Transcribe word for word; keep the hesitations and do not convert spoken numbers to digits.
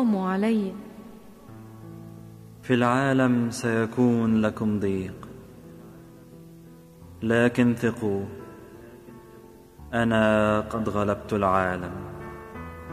أقاموا علي. في العالم سيكون لكم ضيق، لكن ثقوا، أنا قد غلبت العالم.